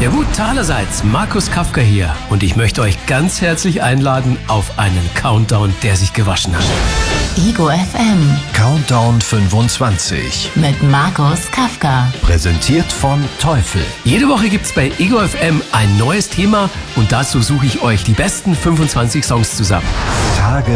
Servus allerseits, Markus Kafka hier und ich möchte euch ganz herzlich einladen auf einen Countdown, der sich gewaschen hat. Ego FM Countdown 25 mit Markus Kafka. präsentiert von Teufel. Jede Woche gibt's bei Ego FM ein neues Thema und dazu suche ich euch die besten 25 Songs zusammen. Tage